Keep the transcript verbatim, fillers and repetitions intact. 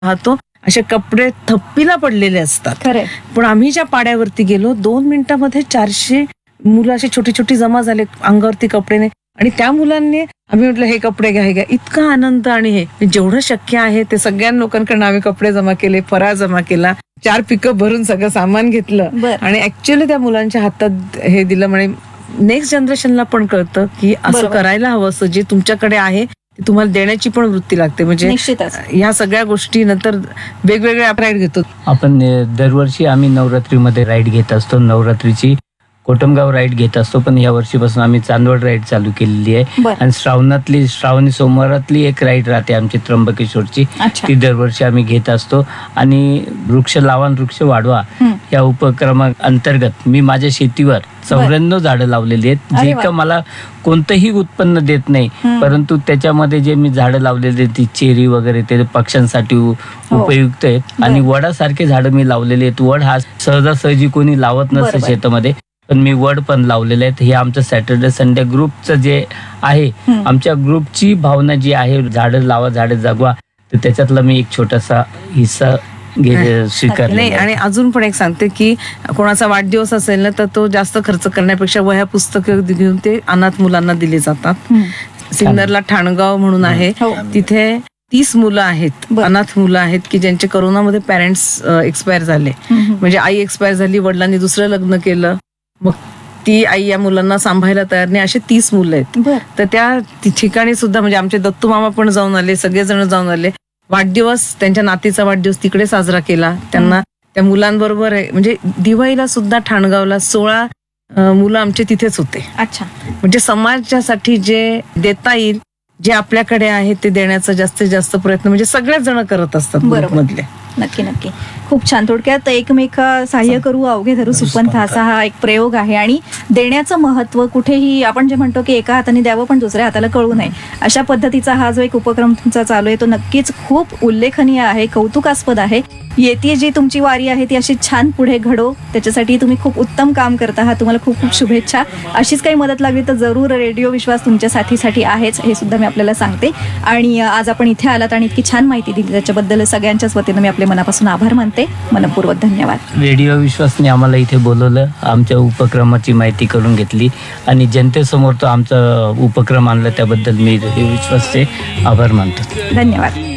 राहतो असे कपडे थप्पीला पडलेले असतात. खरंय. पण आम्ही ज्या पाड्यावरती गेलो दोन मिनिटांमध्ये चारशे मुलं अशी छोटी छोटी जमा झाले अंगावरती कपडे नाही. आणि त्या मुलांनी आम्ही म्हटलं हे कपडे घ्या हे घ्या, इतका आनंद. आणि हे जेवढं शक्य आहे ते सगळ्या लोकांकडून आम्ही कपडे जमा केले, फराळ जमा केला, चार पिकअप भरून सगळं सामान घेतलं बरं. आणि ऍक्च्युअली त्या मुलांच्या हातात हे दिलं. म्हणजे नेक्स्ट जनरेशनला पण कळतं की असं बरोबर. करायला हवं, असं जे तुमच्याकडे आहे ते तुम्हाला देण्याची पण वृत्ती लागते. म्हणजे निश्चितच. ह्या सगळ्या गोष्टी नंतर वेगवेगळे आपण राईड घेतो. आपण अ, दरवर्षी आम्ही नवरात्रीमध्ये राईड घेत असतो. नवरात्रीची कोटमगाव राईड घेत असतो, पण या वर्षीपासून आम्ही चांदवड राईड चालू केलेली आहे. बरं. आणि श्रावणातली श्रावणी सोमवारातली एक राईड राहते आमची त्र्यंबकेश्वरची, अच्छा. ती दरवर्षी आम्ही घेत असतो. आणि वृक्ष लावा आणि वृक्ष वाढवा हं. या उपक्रमा अंतर्गत मी माझ्या शेतीवर चौऱ्याण्णव झाडं लावलेली आहेत, अरे जे वा. का मला कोणतंही उत्पन्न देत नाही, हं. परंतु त्याच्यामध्ये जे मी झाडं लावलेली आहेत ती चेरी वगैरे ते पक्ष्यांसाठी उ- हो. उपयुक्त आहेत. आणि वडासारखे झाडं मी लावलेले आहेत. वड हा सहजासहजी कोणी लावत नसतं बरोबर. शेतामध्ये, पण मी वड पण लावलेले आहेत. हे आमचं सॅटर्डे संडे ग्रुपचं जे आहे, हं. आमच्या ग्रुपची भावना जी आहे झाडं लावा झाडं जगवा, तर त्याच्यातला मी एक छोटासा हिस्सा घे नाही. स्वीकारलेला आणि आहे. अजून पण एक सांगते की कोणाचा वाढदिवस असेल ना तर तो जास्त खर्च करण्यापेक्षा वह्या पुस्तकं घेऊन ते अनाथ मुलांना दिले जातात. हं. सिन्नरला ठाणगाव म्हणून आहे, हो. तिथे तीस मुलं आहेत, बरं. अनाथ मुलं आहेत की ज्यांचे करोनामध्ये पॅरेंट्स एक्सपायर झाले. हं. म्हणजे आई एक्सपायर झाली, वडिलांनी दुसरं लग्न केलं, मग ती आई या मुलांना सांभाळायला तयार नाही, असे तीस मुलं आहेत. बरं. तर त्या ति- ठिकाणी सुद्धा म्हणजे आमचे दत्तू मामा पण जाऊन आले, सगळेजण जाऊन आले. वाढदिवस त्यांच्या नातीचा वाढदिवस तिकडे साजरा केला. त्यांना त्या मुलांबरोबर आहे. म्हणजे दिवाळीला सुद्धा ठाणगावला सोळा अं, मुलं आमचे तिथेच होते. अच्छा. म्हणजे समाजासाठी जे देता येईल, जे आपल्याकडे आहे ते देण्याचा जास्तीत जास्त प्रयत्न म्हणजे सगळेच जण करत असतात बरोबर. ग्रुपमधले. नक्की नक्की खूप छान. थोडक्यात एकमेक सहाय्य करू अवघे धरू सुपंथ असा हा एक प्रयोग आहे. आणि देण्याचं महत्व कुठेही आपण जे म्हणतो की एका हाताने द्यावं पण दुसऱ्या हाताला कळू नये, अशा पद्धतीचा हा जो एक उपक्रम तुमचा चालू आहे तो नक्कीच खूप उल्लेखनीय आहे, कौतुकास्पद आहे. येते जी तुमची वारी आहे ती अशी छान पुढे घडो, त्याच्यासाठी तुम्ही खूप उत्तम काम करत आहात. तुम्हाला खूप खूप शुभेच्छा. अशीच काही मदत लागली तर जरूर रेडिओ विश्वास तुमच्या साथीसाठी आहेच, हे सुद्धा मी आपल्याला सांगते. आणि आज आपण इथे आलात आणि इतकी छान माहिती दिली त्याच्याबद्दल सगळ्यांच्याच वतीनं मी आपले मनापासून आभार मानते. मनपूर्वक धन्यवाद. रेडिओ विश्वासने आम्हाला इथे बोलवलं, आमच्या उपक्रमाची माहिती करून घेतली आणि जनतेसमोर तो आमचा उपक्रम आणला, त्याबद्दल मी रेडिओ विश्वासचे आभार मानतो. धन्यवाद.